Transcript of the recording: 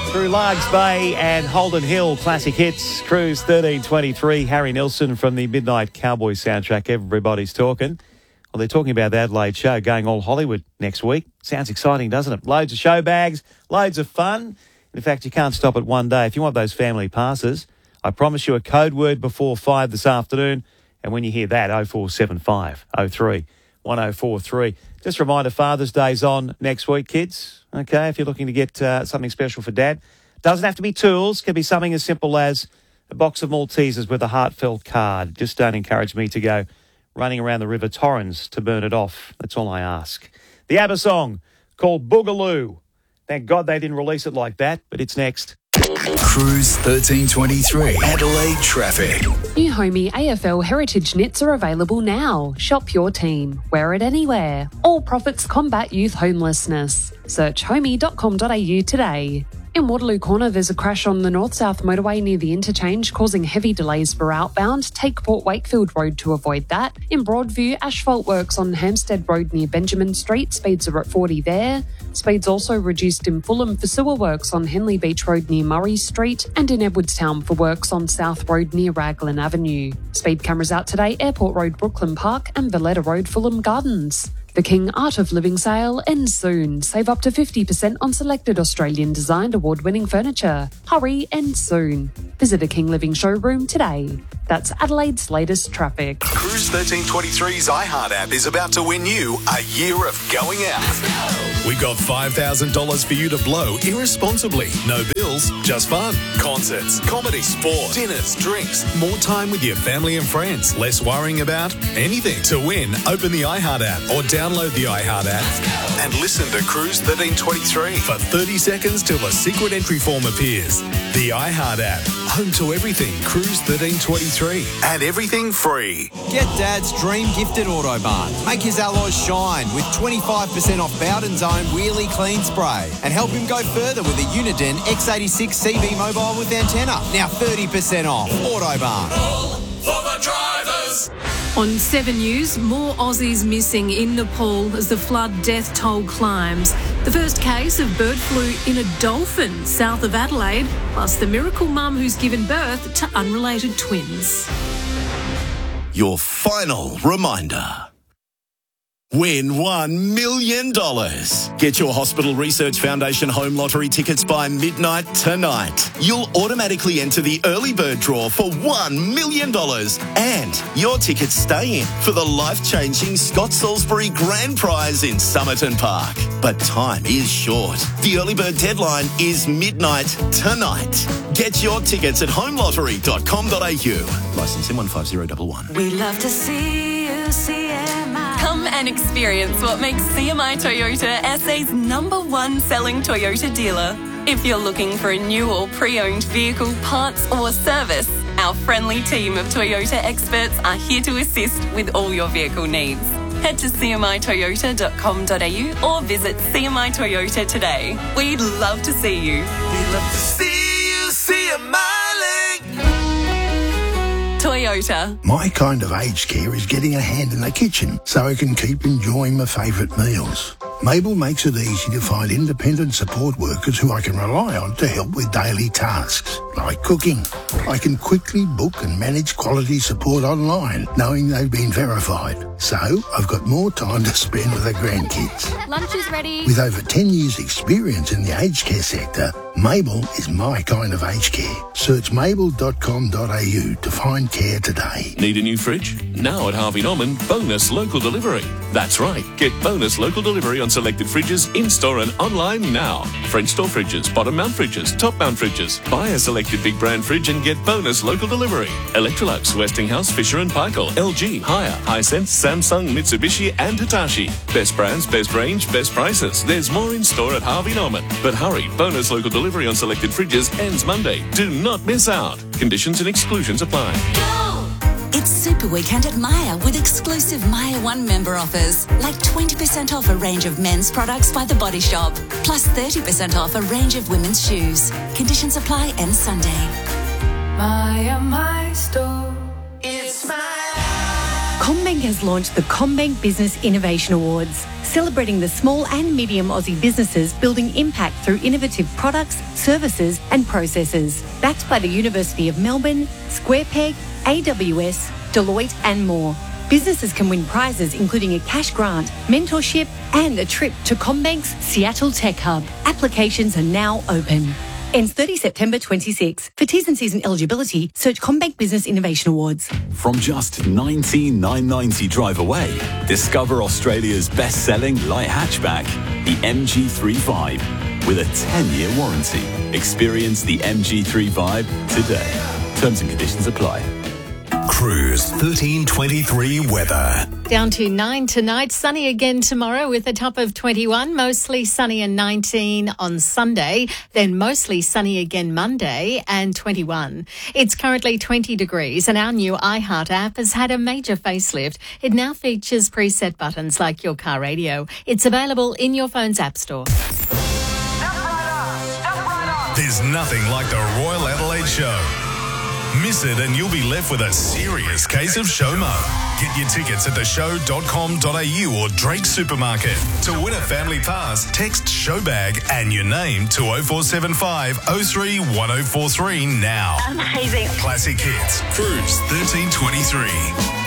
Through Largs Bay and Holden Hill, classic hits, Cruise 1323, Harry Nilsson from the Midnight Cowboy soundtrack, Everybody's Talking. Well, they're talking about the Adelaide show going all Hollywood next week. Sounds exciting, doesn't it? Loads of show bags, loads of fun. In fact, you can't stop it one day. If you want those family passes, I promise you a code word before 5 this afternoon. And when you hear that, 0475 03 1043. Just a reminder, Father's Day's on next week, kids. Okay, if you're looking to get something special for Dad. Doesn't have to be tools. Can be something as simple as a box of Maltesers with a heartfelt card. Just don't encourage me to go running around the River Torrens to burn it off. That's all I ask. The ABBA song called Boogaloo. Thank God they didn't release it like that, but it's next. Cruise 1323, Adelaide traffic. New Homey AFL Heritage Knits are available now. Shop your team. Wear it anywhere. All profits combat youth homelessness. Search homey.com.au today. In Waterloo Corner, there's a crash on the north-south motorway near the interchange, causing heavy delays for outbound. Take Port Wakefield Road to avoid that. In Broadview, asphalt works on Hampstead Road near Benjamin Street. Speeds are at 40 there. Speeds also reduced in Fulham for sewer works on Henley Beach Road near Murray Street, and in Edwardstown for works on South Road near Raglan Avenue. Speed cameras out today, Airport Road, Brooklyn Park, and Valletta Road, Fulham Gardens. The King Art of Living sale ends soon. Save up to 50% on selected Australian designed award-winning furniture. Hurry, ends soon. Visit a King Living showroom today. That's Adelaide's latest traffic. Cruise 1323's iHeart app is about to win you a year of going out. We got $5,000 for you to blow irresponsibly. No bills, just fun. Concerts, comedy, sport, dinners, drinks, more time with your family and friends. Less worrying about anything. To win, open the iHeart app or download the iHeart app and listen to Cruise 1323 for 30 seconds till a secret entry form appears. The iHeart app, home to everything Cruise 1323 and everything free. Get Dad's dream gift at Autobarn. Make his alloys shine with 25% off Bowden's own Wheelie Clean Spray and help him go further with a Uniden X86 CV mobile with antenna. Now 30% off. Autobarn. All for the drivers. On 7 News, more Aussies missing in Nepal as the flood death toll climbs. The first case of bird flu in a dolphin south of Adelaide, plus the miracle mum who's given birth to unrelated twins. Your final reminder. Win $1 million. Get your Hospital Research Foundation Home Lottery tickets by midnight tonight. You'll automatically enter the early bird draw for $1 million. And your tickets stay in for the life-changing Scott Salisbury Grand Prize in Somerton Park. But time is short. The early bird deadline is midnight tonight. Get your tickets at homelottery.com.au. Licence M15011. We love to see you, CMI. Come and experience what makes CMI Toyota SA's #1 selling Toyota dealer. If you're looking for a new or pre-owned vehicle, parts or service, our friendly team of Toyota experts are here to assist with all your vehicle needs. Head to cmitoyota.com.au or visit CMI Toyota today. We'd love to see you. We love to see you, CMI. Toyota. My kind of aged care is getting a hand in the kitchen so I can keep enjoying my favourite meals. Mabel makes it easy to find independent support workers who I can rely on to help with daily tasks, like cooking. I can quickly book and manage quality support online, knowing they've been verified. So I've got more time to spend with the grandkids. Lunch is ready. With over 10 years' experience in the aged care sector, Mabel is my kind of aged care. Search mabel.com.au to find care today. Need a new fridge? Now at Harvey Norman, bonus local delivery. That's right. Get bonus local delivery on selected fridges in-store and online now. French door fridges, bottom mount fridges, top mount fridges. Buy a selected big brand fridge and get bonus local delivery. Electrolux, Westinghouse, Fisher & Paykel, LG, Haier, Hisense, Samsung, Mitsubishi and Hitachi. Best brands, best range, best prices. There's more in store at Harvey Norman. But hurry, bonus local delivery on selected fridges ends Monday. Do not miss out. Conditions and exclusions apply. It's Super Weekend at Myer with exclusive Myer One member offers, like 20% off a range of men's products by The Body Shop, plus 30% off a range of women's shoes. Conditions apply end Sunday. Myer, my store. It's Myer. CommBank has launched the CommBank Business Innovation Awards. celebrating the small and medium Aussie businesses building impact through innovative products, services and processes. Backed by the University of Melbourne, Square Peg, AWS, Deloitte and more. Businesses can win prizes including a cash grant, mentorship and a trip to CommBank's Seattle Tech Hub. Applications are now open. Ends 30 September 26. For T's and C's and eligibility, search CommBank Business Innovation Awards. From just $19,990 drive away, discover Australia's best-selling light hatchback, the MG3 Vibe, with a 10-year warranty. Experience the MG3 Vibe today. Terms and conditions apply. Cruise 1323 weather. Down to 9 tonight, sunny again tomorrow with a top of 21, mostly sunny and 19 on Sunday, then mostly sunny again Monday and 21. It's currently 20 degrees and our new iHeart app has had a major facelift. It now features preset buttons like your car radio. It's available in your phone's app store. There's nothing like the Royal Adelaide Show. Miss it and you'll be left with a serious case of showmo. Get your tickets at theshow.com.au or Drake Supermarket. To win a family pass, text showbag and your name to 0475 03 1043 now. Amazing. Classic Hits, Cruise 1323.